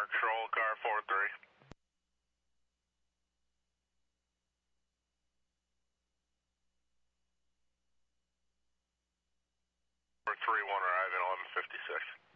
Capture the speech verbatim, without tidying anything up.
Patrol car four three. four three one arriving eleven fifty-six.